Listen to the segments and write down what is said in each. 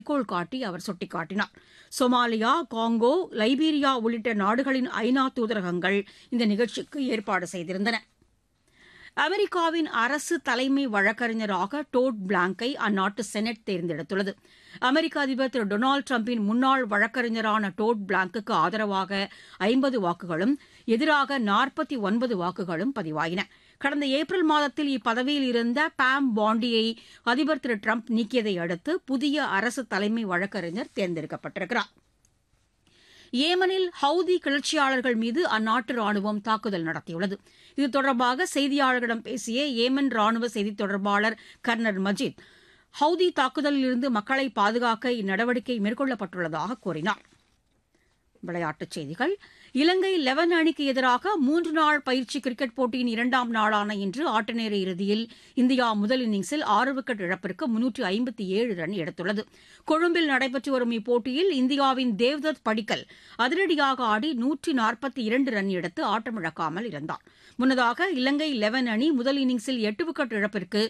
கோள் காட்டி அவர் சுட்டிக்காட்டினார். சொமாலியா, காங்கோ, லைபீரியா உள்ளிட்ட நாடுகளின் ஐநா தூதரகங்கள் இந்த நிகழ்ச்சிக்கு ஏற்பாடு செய்திருந்தன. அமெரிக்காவின் அரசு தலைமை வழக்கறிஞராக டோட் பிளாங்கை அந்நாட்டு செனட் தேர்ந்தெடுத்துள்ளது. அமெரிக்க அதிபர் திரு டொனால்டு டிரம்பின் முன்னாள் வழக்கறிஞரான டோட் பிளாங்குக்கு ஆதரவாக 50 வாக்குகளும் எதிராக 49 வாக்குகளும் பதிவாயின. கடந்த ஏப்ரல் மாதத்தில் இப்பதவியில் இருந்த பாம் பாண்டியை அதிபர் திரு டிரம்ப் நீக்கியதை அடுத்து புதிய அரசு தலைமை வழக்கறிஞர் தேர்ந்தெடுக்கப்பட்டிருக்கிறார். ஏமனில் ஹவுதி கிளர்ச்சியாளர்கள் மீது அந்நாட்டு ராணுவம் தாக்குதல் நடத்தியுள்ளது. இது தொடர்பாக செய்தியாளர்களிடம் பேசிய ஏமன் ராணுவ செய்தித் தொடர்பாளர் கர்னல் மஜித், ஹவுதி தாக்குதலிலிருந்து மக்களை பாதுகாக்க இந்நடவடிக்கை மேற்கொள்ளப்பட்டுள்ளதாக கூறினார். விளையாட்டுச் செய்திகள். இலங்கை 11 அணிக்கு எதிராக 3 நாள் பயிற்சி கிரிக்கெட் போட்டியின் 2ஆம் நாளான இன்று ஆட்டநேர இறுதியில் இந்தியா முதல் இன்னிங்ஸில் 6 விக்கெட் இழப்பிற்கு 357 ரன் எடுத்துள்ளது. கொழும்பில் நடைபெற்று வரும் இப்போட்டியில் இந்தியாவின் தேவ்தத் படிக்கல் அதிரடியாக ஆடி 142 ரன் எடுத்து ஆட்டமிழக்காமல் இருந்தார். முன்னதாக இலங்கை 11 அணி முதல் இன்னிங்ஸில் 8 விக்கெட் இழப்பிற்கு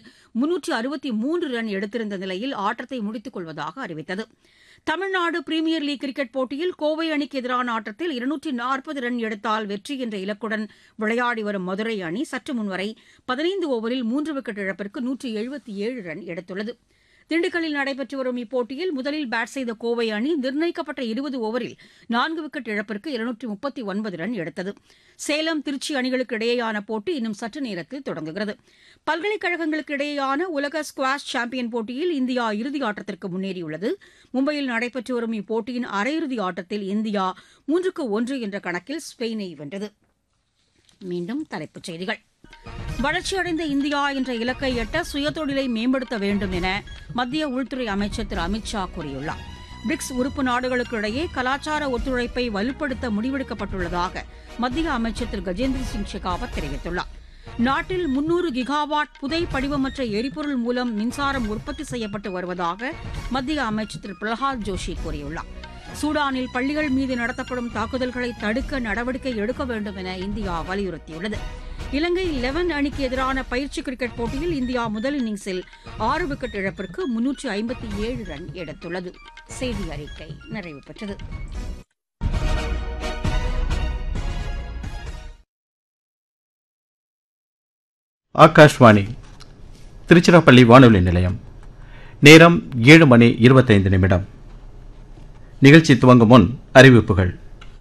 363 ரன் எடுத்திருந்த நிலையில் ஆட்டத்தை முடித்துக் கொள்வதாக அறிவித்தது. தமிழ்நாடு பிரீமியர் லீக் கிரிக்கெட் போட்டியில் கோவை அணிக்கு எதிரான ஆட்டத்தில் 240 ரன் எடுத்தால் வெற்றி என்ற இலக்குடன் விளையாடி வரும் மதுரை அணி சற்று முன்வரை 15 ஓவரில் 3 விக்கெட் இழப்பிற்கு 177 ரன் எடுத்துள்ளது. திண்டுக்கல்லில் நடைபெற்று வரும் இப்போட்டியில் முதலில் பேட் செய்த கோவை அணி நிர்ணயிக்கப்பட்ட 20 ஓவரில் 4 விக்கெட் இழப்பிற்கு 239 ரன் எடுத்தது. சேலம், திருச்சி அணிகளுக்கு இடையேயான போட்டி இன்னும் சற்று நேரத்தில் தொடங்குகிறது. பல்கலைக்கழகங்களுக்கு இடையேயான உலக ஸ்குவாஷ் சாம்பியன் போட்டியில் இந்தியா இறுதி ஆட்டத்திற்கு முன்னேறியுள்ளது. மும்பையில் நடைபெற்று வரும் இப்போட்டியின் அரையிறுதி ஆட்டத்தில் இந்தியா 3-1 என்ற கணக்கில் ஸ்பெயினை வென்றது. மீண்டும் தலைப்புச் செய்திகள். வளர்ச்சியடைந்த இந்தியா என்ற இலக்கை எட்ட சுயதொழிலை மேம்படுத்த வேண்டும் என மத்திய உள்துறை அமைச்சர் திரு அமித் ஷா கூறியுள்ளார். பிரிக்ஸ் உறுப்பு நாடுகளுக்கு இடையே கலாச்சார ஒத்துழைப்பை வலுப்படுத்த முடிவெடுக்கப்பட்டுள்ளதாக மத்திய அமைச்சர் திரு கஜேந்திர சிங் ஷெகாவத் தெரிவித்துள்ளார். நாட்டில் 300 கிகாவாட் புதை படிவமற்ற எரிபொருள் மூலம் மின்சாரம் உற்பத்தி செய்யப்பட்டு வருவதாக மத்திய அமைச்சர் திரு பிரகலாத் ஜோஷி கூறியுள்ளார். சூடானில் பள்ளிகள் மீது நடத்தப்படும் தாக்குதல்களை தடுக்க நடவடிக்கை எடுக்க வேண்டும் என இந்தியா வலியுறுத்தியுள்ளது. இலங்கை 11 அணிக்கு எதிரான பயிற்சி கிரிக்கெட் போட்டியில் இந்தியா முதல் இன்னிங்ஸில் 6 விக்கெட் இழப்பிற்கு 357 ரன் எடுத்துள்ளது. செய்தி அறிக்கை நிறைவு பெற்றது. ஆகாஷ்வாணி திருச்சிராப்பள்ளி வானொலி நிலையம். நேரம் 7:25. நிகழ்ச்சி துவங்கும் முன் அறிவிப்புகள்.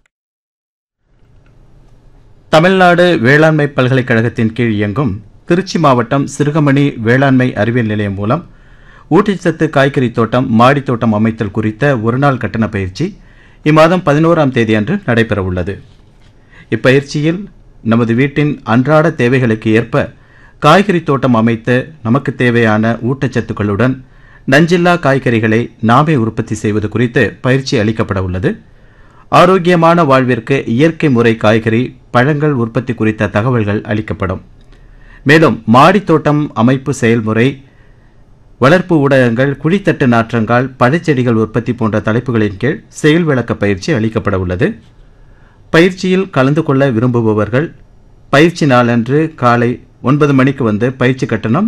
தமிழ்நாடு வேளாண்மை பல்கலைக்கழகத்தின் கீழ் இயங்கும் திருச்சி மாவட்டம் சிறுகமணி வேளாண்மை அறிவியல் நிலையம் மூலம் ஊட்டச்சத்து காய்கறி தோட்டம், மாடித்தோட்டம் அமைத்தல் குறித்த ஒருநாள் கட்டண பயிற்சி இம்மாதம் 11ஆம் தேதி அன்று நடைபெறவுள்ளது. இப்பயிற்சியில் நமது வீட்டின் அன்றாட தேவைகளுக்கு ஏற்ப காய்கறி தோட்டம் அமைத்து நமக்கு தேவையான ஊட்டச்சத்துக்களுடன் நஞ்சில்லா காய்கறிகளை நாமே உற்பத்தி செய்வது குறித்து பயிற்சி அளிக்கப்பட உள்ளது. ஆரோக்கியமான வாழ்விற்கு இயற்கை முறை காய்கறி, பழங்கள் உற்பத்தி குறித்த தகவல்கள் அளிக்கப்படும். மேலும் மாடித்தோட்டம் அமைப்பு செயல்முறை, வளர்ப்பு ஊடகங்கள், குழித்தட்டு நாற்றங்கால், பழச்செடிகள் உற்பத்தி போன்ற தலைப்புகளின் கீழ் செயல் விளக்க பயிற்சி அளிக்கப்பட உள்ளது. பயிற்சியில் கலந்து கொள்ள விரும்புபவர்கள் பயிற்சி நாளன்று காலை 9 மணிக்கு வந்து பயிற்சி கட்டணம்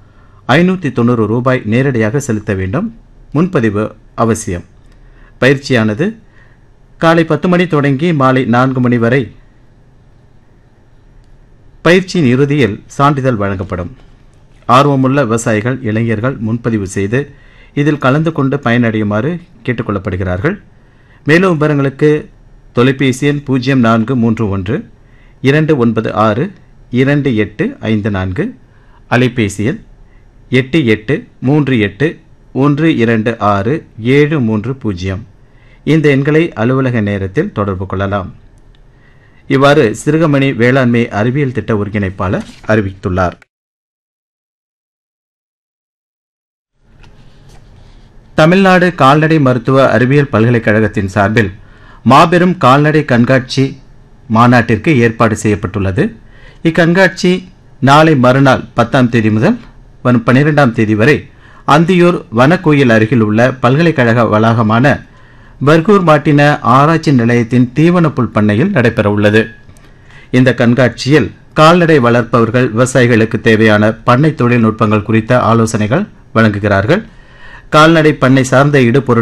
₹590 நேரடியாக செலுத்த வேண்டும். முன்பதிவு அவசியம். பயிற்சியானது காலை 10 மணி தொடங்கி மாலை 4 மணி வரை. பயிற்சியின் இறுதியில் சான்றிதழ் வழங்கப்படும். ஆர்வமுள்ள விவசாயிகள், இளைஞர்கள் முன்பதிவு செய்து இதில் கலந்து கொண்டு பயனடையுமாறு கேட்டுக்கொள்ளப்படுகிறார்கள். மேலும் விவரங்களுக்கு தொலைபேசி எண் 0431 296 2854, அலைபேசி எண் 8838 126 730. இந்த எண்களை அலுவலக நேரத்தில் தொடர்பு கொள்ளலாம். இவ்வாறு சிறுகமணி வேளாண்மை அறிவியல் திட்ட ஒருங்கிணைப்பாளர் அறிவித்துள்ளார். தமிழ்நாடு கால்நடை மருத்துவ அறிவியல் பல்கலைக்கழகத்தின் சார்பில் மாபெரும் கால்நடை கண்காட்சி மாநாட்டிற்கு ஏற்பாடு செய்யப்பட்டுள்ளது. இக்கண்காட்சி நாளை மறுநாள் 10ஆம் தேதி முதல் வரும் 12ஆம் தேதி வரை அந்தியூர் வனக்கோயில் அருகில் உள்ள பல்கலைக்கழக வளாகமான பர்கூர் மாட்டின ஆராய்ச்சி நிலையத்தின் தீவனப்புல் பண்ணையில் நடைபெறவுள்ளது. இந்த கண்காட்சியில் கால்நடை வளர்ப்பவர்கள், விவசாயிகளுக்கு தேவையான பண்ணை தொழில்நுட்பங்கள் குறித்த ஆலோசனைகள் வழங்குகிறார்கள். கால்நடை பண்ணை சார்ந்த இடுபொருட்கள்